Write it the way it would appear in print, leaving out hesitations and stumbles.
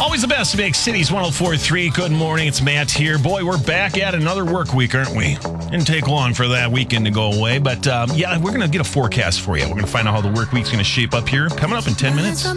Always the best to make Cities 104.3. Good morning. It's Matt here. Boy, we're back at another work week, aren't we? Didn't take long for that weekend to go away. But, we're going to get a forecast for you. We're going to find out how the work week's going to shape up here. Coming up in 10 minutes.